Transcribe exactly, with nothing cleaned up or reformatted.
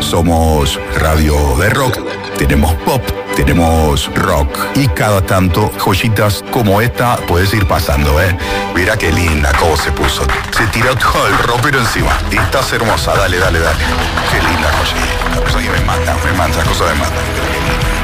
somos radio de rock, tenemos pop, tenemos rock y cada tanto joyitas como esta puedes ir pasando, ¿eh? Mira qué linda cómo se puso. Se tiró todo el ropero encima. Y estás hermosa, dale, dale, dale. Qué linda joyita. La cosa que me mata, me mata, esa cosa me mata.